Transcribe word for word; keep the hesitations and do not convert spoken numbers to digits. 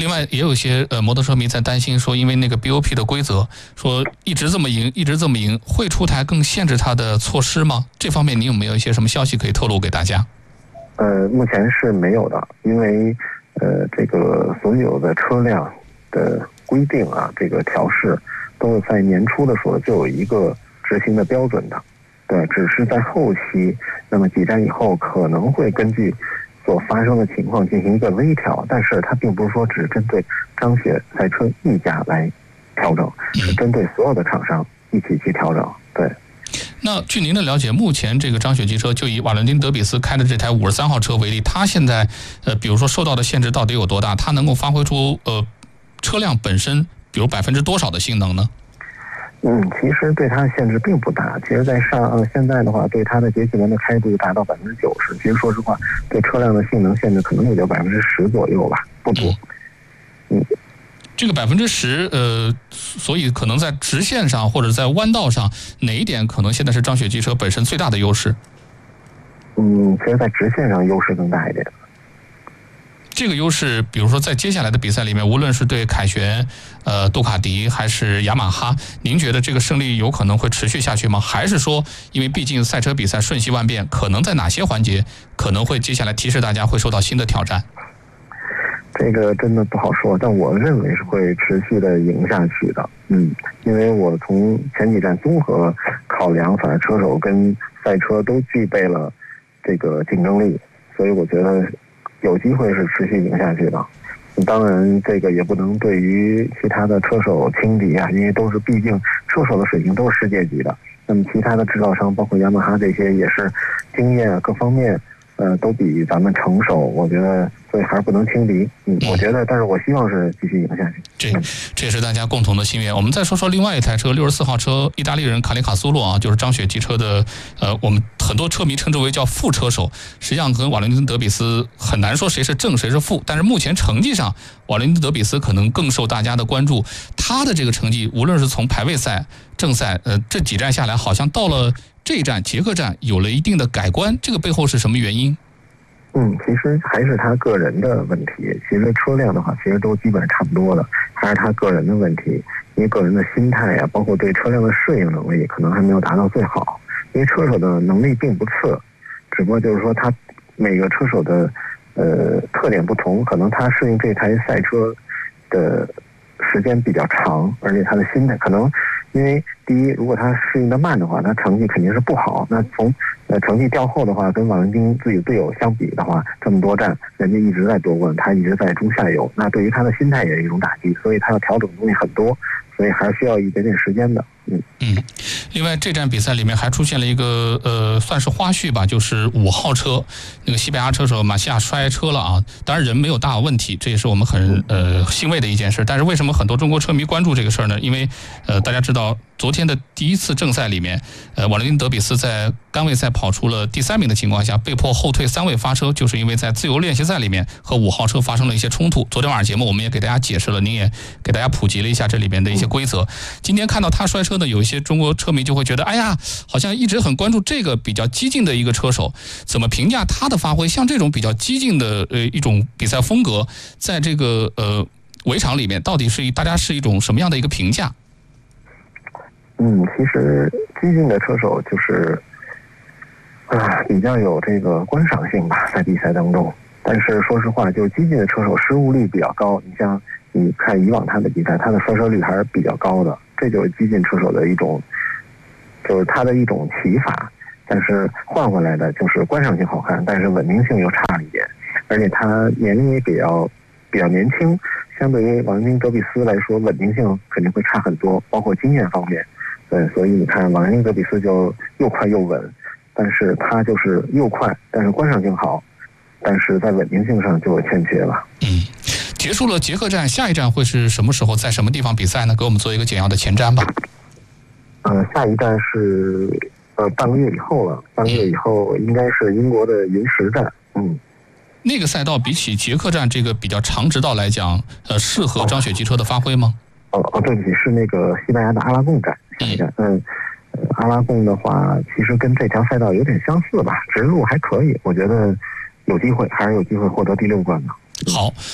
另外也有一些呃摩托车迷在担心说，因为那个 B O P 的规则说一直这么赢，一直这么赢，会出台更限制它的措施吗？这方面你有没有一些什么消息可以透露给大家？ 呃，目前是没有的，因为呃，这个所有的车辆的规定啊，这个调试都是在年初的时候就有一个执行的标准的，对，只是在后期，那么几站以后可能会根据所发生的情况进行一个微调，但是它并不是说只针对张雪赛车一家来调整，是针对所有的厂商一起去调整，对。 那据您的了解，目前这个张雪机车就以瓦伦丁·德比斯开的这台五十三号车为例，它现在呃，比如说受到的限制到底有多大？它能够发挥出呃车辆本身，比如百分之多少的性能呢？ 嗯，其实对它的限制并不大。其实，在上呃现在的话，对它的节气门的开度达到百分之九十。其实说实话，对车辆的性能限制可能也就百分之十左右吧，不多。嗯。 这个百分之十，呃，所以可能在直线上或者在弯道上，哪一点可能现在是张雪机车本身最大的优势？ 嗯，其实，在直线上优势更大一点。 这个优势，比如说在接下来的比赛里面，无论是对凯旋、呃杜卡迪还是雅马哈，您觉得这个胜利有可能会持续下去吗？还是说，因为毕竟赛车比赛瞬息万变，可能在哪些环节可能会接下来提示大家会受到新的挑战？ 这个真的不好说，但我认为是会持续的赢下去的。嗯，因为我从前几站综合考量，反正车手跟赛车都具备了这个竞争力，所以我觉得有机会是持续赢下去的。当然，这个也不能对于其他的车手轻敌啊，因为都是毕竟车手的水平都是世界级的。那么其他的制造商，包括雅马哈这些，也是经验啊各方面。呃，都比咱们成熟，我觉得，所以还是不能轻敌。嗯，我觉得，但是我希望是继续赢下去。 这，这也是大家共同的心愿。我们再说说另外一台车，六十四号车，意大利人卡里卡苏洛啊，就是张雪机车的，呃，我们很多车迷称之为叫副车手。实际上跟瓦伦丁·德比斯很难说谁是正谁是副，但是目前成绩上，瓦伦丁·德比斯可能更受大家的关注。他的这个成绩，无论是从排位赛、正赛，呃，这几站下来，好像到了这一站捷克站有了一定的改观，这个背后是什么原因？ 嗯，其实还是他个人的问题。其实车辆的话，其实都基本上差不多的，还是他个人的问题。因为个人的心态啊，包括对车辆的适应能力，可能还没有达到最好。因为车手的能力并不次，只不过就是说他每个车手的呃特点不同，可能他适应这台赛车的时间比较长，而且他的心态可能。因为第一，如果他适应的慢的话，那成绩肯定是不好。那从呃成绩掉后的话，跟瓦伦丁自己队友相比的话，这么多站，人家一直在夺冠，他一直在中下游，那对于他的心态也是一种打击，所以他要调整的东西很多，所以还是需要一点点时间的。嗯嗯，另外这站比赛里面还出现了一个呃，算是花絮吧，就是五号车那个西班牙车手马西亚摔车了啊。当然人没有大问题，这也是我们很呃欣慰的一件事。但是为什么很多中国车迷关注这个事儿呢？因为呃大家知道昨天的第一次正赛里面，呃瓦伦丁·德比斯在杆位赛跑出了第三名的情况下，被迫后退三位发车，就是因为在自由练习赛里面和五号车发生了一些冲突。昨天晚上节目我们也给大家解释了，您也给大家普及了一下这里面的一些规则。今天看到他摔车呢，有一些中国车迷就会觉得，哎呀，好像一直很关注这个比较激进的一个车手，怎么评价他的发挥？像这种比较激进的呃一种比赛风格，在这个呃围场里面，到底是大家是一种什么样的一个评价？ 嗯，其实激进的车手就是啊比较有这个观赏性吧，在比赛当中。但是说实话，就是激进的车手失误率比较高。你像你看以往他的比赛，他的摔车率还是比较高的。这就是激进车手的一种，就是他的一种骑法。但是换回来的就是观赏性好看，但是稳定性又差了一点。而且他年龄也比较比较年轻，相对于瓦伦丁·德比斯来说，稳定性肯定会差很多，包括经验方面。对，所以你看瓦伦丁·德比斯就又快又稳，但是他就是又快，但是观赏性好，但是在稳定性上就有欠缺了。 嗯，结束了捷克站，下一站会是什么时候，在什么地方比赛呢？给我们做一个简要的前瞻吧。 呃，下一站是呃半个月以后了，半个月以后应该是英国的云石站。嗯， 那个赛道比起捷克站这个比较长直道来讲，呃，适合张雪机车的发挥吗？ 哦哦，对不起，是那个西班牙的阿拉贡站。下一站，嗯，呃，阿拉贡的话，其实跟这条赛道有点相似吧，直路还可以，我觉得有机会，还是有机会获得第六冠的。 好。